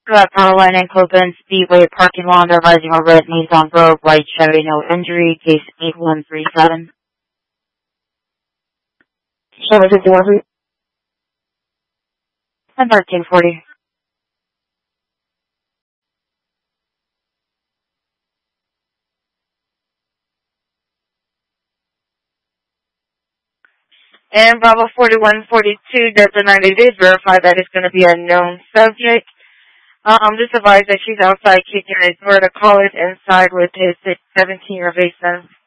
Powerline and Copeland Speedway parking lot advising a red Nissan Rogue, white Chevy, no injury, case 8137. 751. 1340. And Bravo 4142, Delta 90 days, verify that it's going to be a known subject. I'm just advised that she's outside kicking his door. The caller is inside with his 17-year-old son.